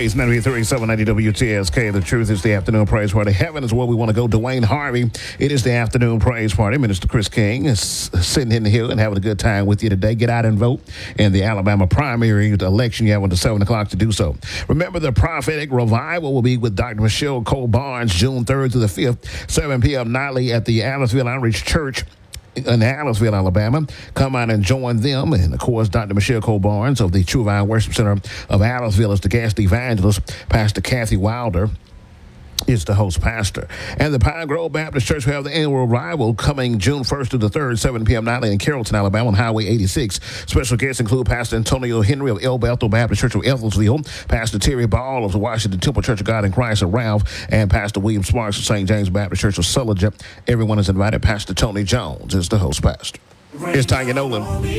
Praise 93.790 WTSK. The truth is the afternoon praise party. Heaven is where we want to go. Dwayne Harvey. It is the afternoon praise party. Minister Chris King is sitting in here and having a good time with you today. Get out and vote in the Alabama primary election. You have until 7 o'clock to do so. Remember, the prophetic revival will be with Dr. Michelle Cole Barnes June 3rd to the 5th, 7 p.m. nightly at the Allenville Outreach Church in Allenville, Alabama. Come out and join them. And, of course, Dr. Michelle Cole Barnes of the True Vine Worship Center of Allenville is the guest evangelist. Pastor Kathy Wilder is the host pastor. And the Pine Grove Baptist Church will have the annual revival coming June 1st to the 3rd, 7 p.m. nightly in Carrollton, Alabama on Highway 86. Special guests include Pastor Antonio Henry of El Bethel Baptist Church of Ethelsville, Pastor Terry Ball of the Washington Temple Church of God in Christ of Ralph, and Pastor William Sparks of St. James Baptist Church of Sullivan. Everyone is invited. Pastor Tony Jones is the host pastor. It's Tanya Nolan.